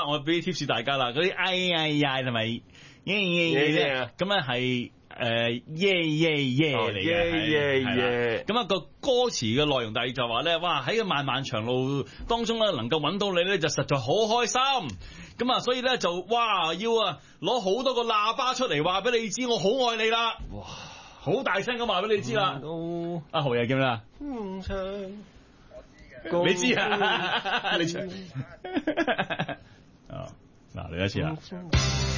我俾啲 tips 大家啦，嗰啲哎呀同埋耶咁啊係耶嚟嘅，耶咁啊個歌詞嘅內容，第二就話咧，哇喺個漫漫長路當中咧，能夠揾到你咧，就實在好開心。咁啊，所以咧就哇要攞好多個喇叭出嚟話俾你知，我好愛你啦！哇，好大聲咁話俾你知啦！阿豪爺叫咩啊？唔唱，你知啊？你唱。嗱，嚟一次啦。